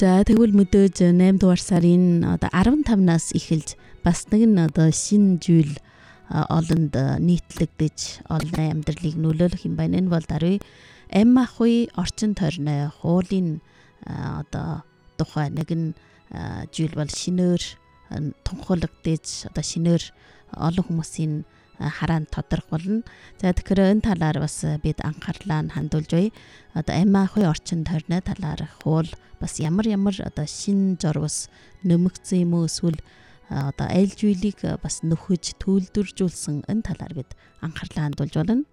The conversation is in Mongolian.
За тэгвэл мэдээж 8 дугаар сарын одоо 15-наас эхэлж бас нэг шинэ зүйл олонд нийтлэгдэж олон амьдралыг нөлөөлөх юм байна. Энэ бол даруй эм ахуй орчин тойрны хуулийн тухай нэгэн зүйл бол шинээр тунхаглагдаж шинээр олон хүмүүсийн хараанд тодорхойлно. За тэгэхээр энэ талаар бас бид анхаарлаа хандуулж бай. Эм ахуй орчин тойрны талаар хууль бас ямар шинэ зурвас нэмэгдсэн юм уу эсвэл аль зүйлийг бас нөхөж төлөвлөжүүлсэн энэ талаар бид анхаарлаа хандуулж байна.